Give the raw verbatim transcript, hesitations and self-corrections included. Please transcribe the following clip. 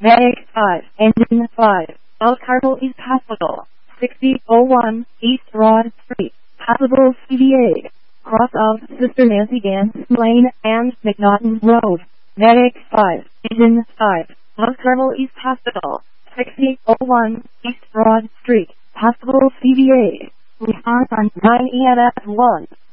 Medic five, Engine five, South Carmel East Hospital, sixty oh one East Broad Street, Possible C V A, cross of Sister Nancy Gans Lane and McNaughton Road. Medic five, Engine five, South Carmel East Hospital, sixty oh one East Broad Street, Possible C V A. Response on nine E M S one.